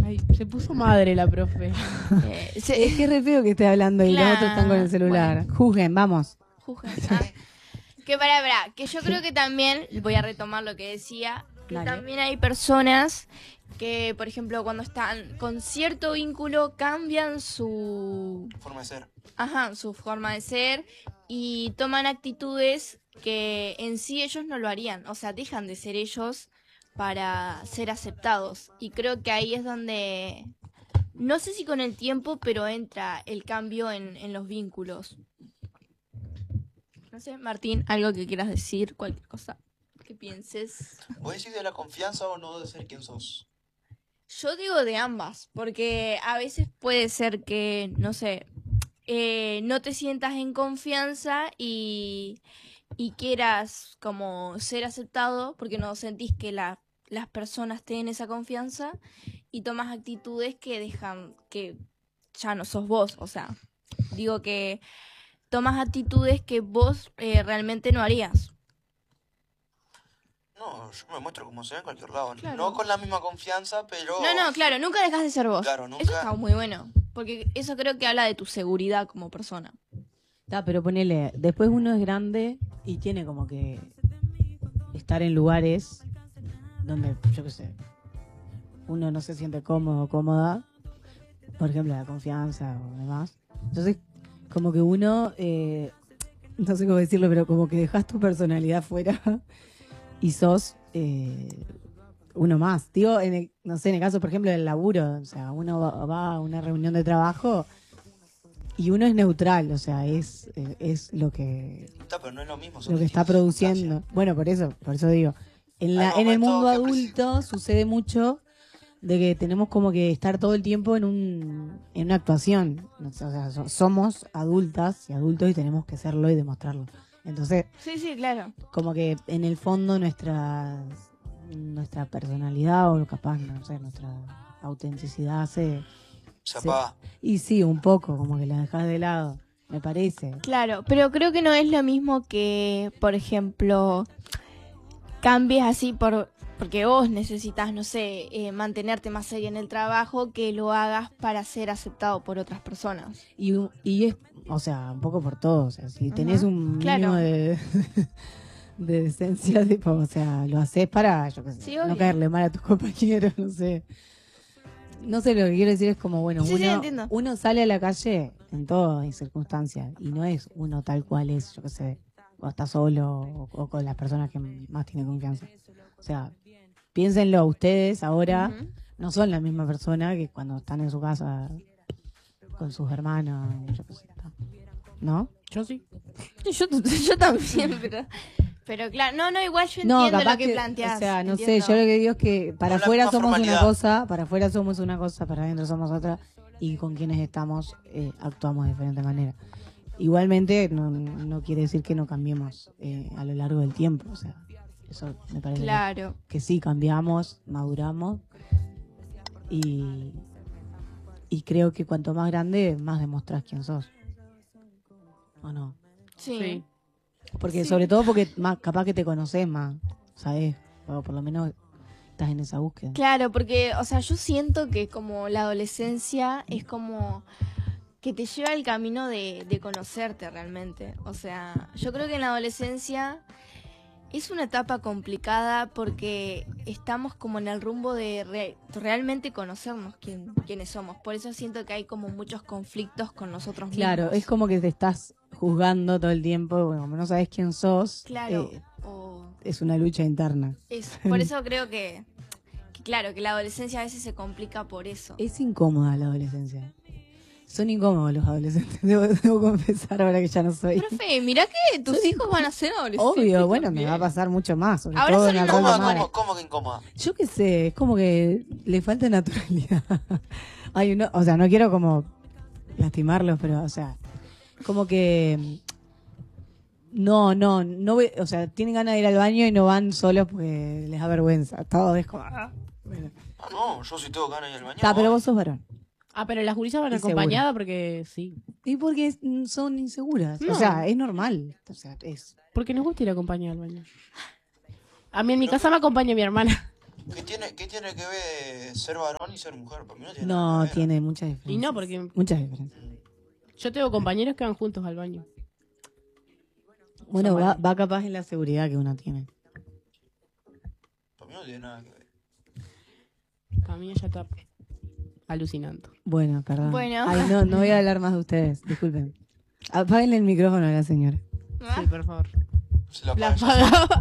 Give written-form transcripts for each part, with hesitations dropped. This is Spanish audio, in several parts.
Ay, se puso madre la profe. Es que es re feo que esté hablando y los otros están con el celular. Bueno. Juzguen, vamos. Que para, que yo creo que también, voy a retomar lo que decía, que Dale. también hay personas que, por ejemplo, cuando están con cierto vínculo, cambian su Forma de ser. su forma de ser y toman actitudes que en sí ellos no lo harían. O sea, dejan de ser ellos para ser aceptados. Y creo que ahí es donde, no sé si con el tiempo, pero entra el cambio en los vínculos. No sé, Martín, algo que quieras decir, cualquier cosa que pienses. ¿Vos decís de la confianza o no de ser quien sos? Yo digo de ambas, porque a veces puede ser que, no sé, no te sientas en confianza y quieras como ser aceptado porque no sentís que las personas te den esa confianza y tomas actitudes que dejan que ya no sos vos. O sea, digo que tomas actitudes que vos realmente no harías. No, yo me muestro como soy en cualquier lado. Claro. No con la misma confianza, pero... No, claro, nunca dejas de ser vos. Claro, nunca. Eso está muy bueno, porque eso creo que habla de tu seguridad como persona. Pero ponele, después uno es grande y tiene como que estar en lugares donde, yo qué sé, uno no se siente cómodo o cómoda, por ejemplo, la confianza o demás. Entonces, como que uno, no sé cómo decirlo, pero como que dejas tu personalidad fuera y sos uno más. Digo, no sé, en el caso, por ejemplo, del laburo, o sea, uno va a una reunión de trabajo y uno es neutral, o sea, es lo que Pero no es lo mismo. lo que está produciendo. Bueno, por eso digo. En el mundo adulto sucede mucho de que tenemos como que estar todo el tiempo en una actuación. O sea, somos adultas y adultos y tenemos que serlo y demostrarlo. Entonces, Sí, claro. como que en el fondo nuestra personalidad o capaz, no sé, nuestra autenticidad Se apaga. y sí, un poco, como que la dejas de lado, me parece. Claro, pero creo que no es lo mismo que, por ejemplo, cambies así porque vos necesitas, no sé, mantenerte más seria en el trabajo, que lo hagas para ser aceptado por otras personas. Y es, o sea, un poco por todo, o sea, si tenés un claro. mínimo de decencia, tipo, o sea, lo haces para, yo qué sé, Sí, no obvio. caerle mal a tus compañeros, no sé. No sé, lo que quiero decir es como, bueno, Sí, entiendo. uno sale a la calle en todas circunstancias y no es uno tal cual es, yo qué sé, o está solo o con las personas que más tienen confianza. O sea, piénsenlo, ustedes ahora no son la misma persona que cuando están en su casa con sus hermanos, yo qué sé, ¿no? Yo sí. Yo también, pero claro, no, igual yo entiendo capaz lo que planteás. o sea, no entiendo. sé, yo lo que digo es que para No la afuera misma somos formalidad. para afuera somos una cosa, para adentro somos otra, y con quienes estamos actuamos de diferente manera. Igualmente no quiere decir que no cambiemos a lo largo del tiempo, o sea, eso me parece Claro. que sí, cambiamos, maduramos, y creo que cuanto más grande, más demostrás quién sos. ¿O no? Sí. Porque sobre todo porque más capaz que te conoces más, ¿sabes? O por lo menos estás en esa búsqueda. Claro, porque, o sea, yo siento que como la adolescencia es como que te lleva el camino de conocerte realmente. O sea, yo creo que en la adolescencia es una etapa complicada porque estamos como en el rumbo de realmente conocernos quiénes somos. Por eso siento que hay como muchos conflictos con nosotros mismos. Claro, es como que te estás juzgando todo el tiempo, bueno, como no sabes quién sos, Claro, es una lucha interna. por eso creo que, claro, que la adolescencia a veces se complica por eso. Es incómoda la adolescencia. Son incómodos los adolescentes, debo confesar ahora que ya no soy. Profe, mirá que tus hijos van a ser adolescentes. Obvio, bueno, también. me va a pasar mucho más, sobre Ahora todo son en el rol de madre. ¿Cómo que incómoda? Yo qué sé, es como que le falta naturalidad. O sea, no quiero como lastimarlos, pero, o sea, como que no, o sea, tienen ganas de ir al baño y no van solos porque les da vergüenza. Todo es como, bueno. No, yo sí tengo ganas de ir al baño. Pero vos sos varón. Pero las gurisas van Insegura. acompañadas porque sí. Y porque son inseguras. No. O sea, es normal. O sea, es. Porque nos gusta ir acompañada al baño. A mí en mi casa me acompaña mi hermana. ¿Qué tiene que ver ser varón mí ser mujer, para mí no tiene nada No, que ver. tiene muchas diferencias. Y no, porque Muchas diferencias. yo tengo compañeros que van juntos al baño. Bueno, va capaz en la seguridad que uno tiene. Para mí no tiene nada que ver. Para mí ella está alucinando. Bueno, perdón. Bueno. Ay, no voy a hablar más de ustedes. Disculpen. Apáguenle el micrófono a la señora. ¿Ah? Sí, por favor. Se la La paga ella. pagaba.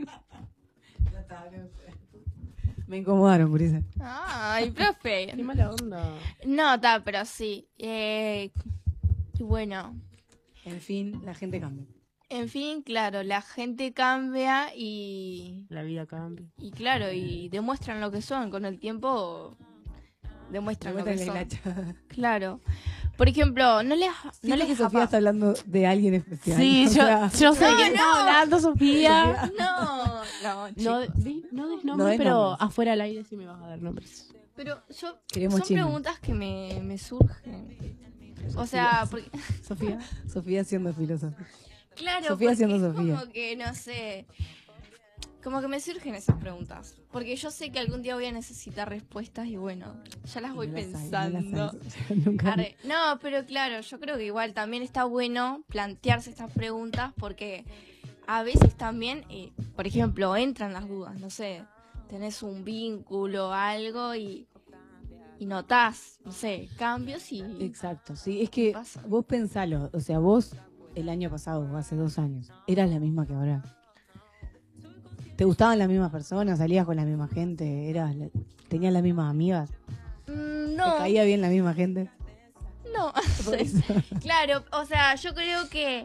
Me incomodaron, por eso. Ay, profe. Qué mala onda. No, está, pero sí. Y bueno, En fin, la gente cambia. en fin, claro, la gente cambia La vida cambia. y claro, y demuestran lo que son. Con el tiempo demuestran lo que son. Claro. Por ejemplo, no les Siento que ha Sofía está hablando de alguien especial. Sí, O sea, yo sé de quién no. estaba hablando, Sofía. No, No, chicos. no des No nombres, des pero nombres. afuera al aire sí me vas a dar nombres. Pero yo Queremos son chisme. preguntas que me surgen. O sea, porque, Sofía siendo filósofa. claro, Sofía porque siendo es Sofía. como que no sé, como que me surgen esas preguntas, porque yo sé que algún día voy a necesitar respuestas y bueno, ya las voy No las hay, pensando. no las hay. Nunca. Arre. No, pero claro, yo creo que igual también está bueno plantearse estas preguntas porque a veces también, por ejemplo, entran las dudas, no sé, tenés un vínculo, algo y notás, no sé, cambios y... Exacto, sí, es que Pasa. vos pensalo, o sea, vos el año pasado, o hace 2 años, eras la misma que ahora. ¿Te gustaban las mismas personas? ¿Salías con la misma gente? ¿Tenías las mismas amigas? ¿Te No, caía bien la misma gente? no. Por eso. Claro, o sea, yo creo que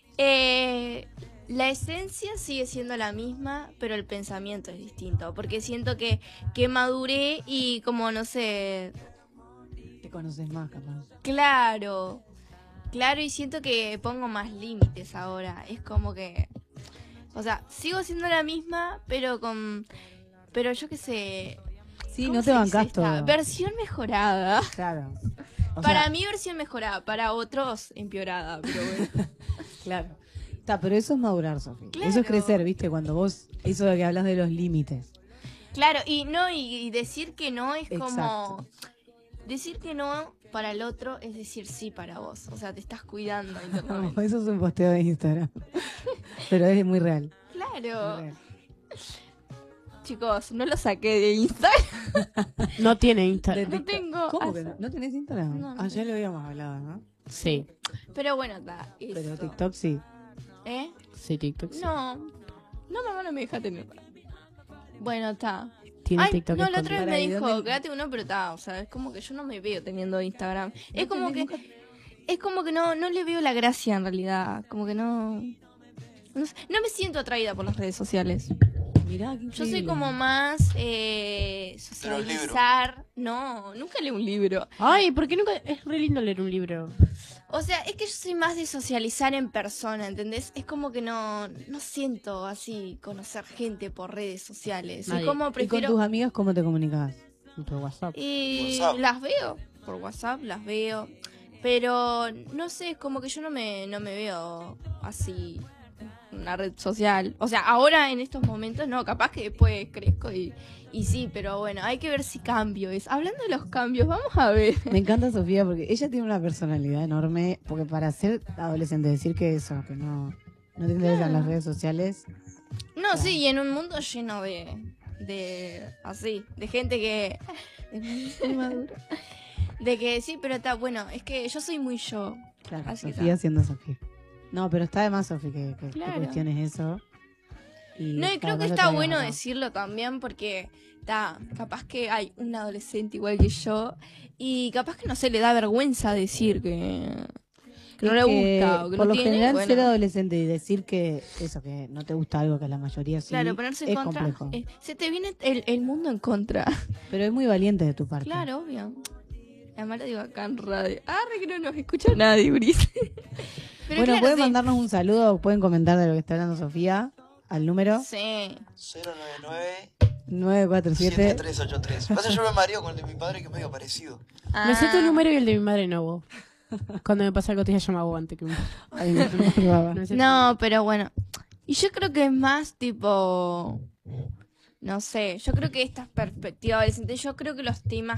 la esencia sigue siendo la misma, pero el pensamiento es distinto. Porque siento que maduré y como, no sé, Te conoces más, capaz. claro, y siento que pongo más límites ahora. Es como que, o sea, sigo siendo la misma, pero yo qué sé. Sí, ¿cómo no se te dice bancás esta? todo. Versión mejorada. Claro. O Para sea, mí versión mejorada, para otros empeorada, pero bueno. claro. Pero eso es madurar, Sofía. Claro. Eso es crecer, ¿viste? Cuando vos, eso de que hablas de los límites. Claro, y decir que no es como... Exacto. Decir que no para el otro es decir sí para vos. O sea, te estás cuidando No, internamente. eso es un posteo de Instagram. Pero es muy real. muy Claro. real. Chicos, no lo saqué de Instagram. No tiene De Instagram. No tengo. ¿Cómo que no? ¿No tenés Instagram? No, no Ya lo habíamos hablado, ¿no? Sí, Pero bueno, está. Pero eso. TikTok sí. ¿Eh? sí, TikTok. Sí. No. No, mamá no me deja tener. Bueno, está. Tiene Ay, TikTok no, la otra vez Para me ahí, dijo, ¿dónde? quédate uno, pero está. O sea, es como que yo no me veo teniendo Instagram. Es ¿No como tenés que. nunca? Es como que no le veo la gracia en realidad. Como que no. No, sé, no me siento atraída por las redes sociales. Mirá, qué Yo soy increíble. como más socializar. No, nunca leo un libro. Ay, ¿por qué nunca? Es re lindo leer un libro. O sea, es que yo soy más de socializar en persona, ¿entendés? Es como que no siento así conocer gente por redes sociales. Nadie. Es como ¿Y con prefiero. tus amigas cómo te comunicabas? Por WhatsApp. Y WhatsApp. las veo por WhatsApp, las veo. Pero no sé, es como que yo no me veo así en una red social. O sea, ahora en estos momentos no, capaz que después crezco y sí, pero bueno, hay que ver si cambio es. Hablando de los cambios, vamos a ver. Me encanta Sofía porque ella tiene una personalidad enorme. Porque para ser adolescente, decir que eso, que no te interesan las redes sociales. No, sí, y en un mundo lleno de así, de gente que es muy madura. De que sí, pero está bueno, es que yo soy muy yo. Claro, Así que Sofía está. siendo Sofía. No, pero está de más, Sofía, que Claro. cuestiones eso. No, y creo que está bueno decirlo también porque capaz que hay un adolescente igual que yo y capaz que no se le da vergüenza decir que no le gusta o que por no lo tiene. general, bueno. ser adolescente y decir que eso, que no te gusta algo que a la mayoría sí, Claro, ponerse en es contra. complejo. Se te viene el mundo en contra. Pero es muy valiente de tu parte. Claro, obvio. Además lo digo acá en radio. Re que no nos escucha nadie, Ulises. Pero Bueno, claro, pueden sí. mandarnos un saludo, pueden comentar de lo que está hablando Sofía al número Sí. 099 947. 7383. Pasa yo me mareo con el de mi padre que es medio parecido. Me sé tu Ah. número y el de mi madre no, vos. Cuando me pasa algo te llama vos antes que un... Ay, no, no, no, no. No sé No, pero bueno. Y yo creo que es más tipo. No sé, yo creo que esta perspectiva adolescente, yo creo que los temas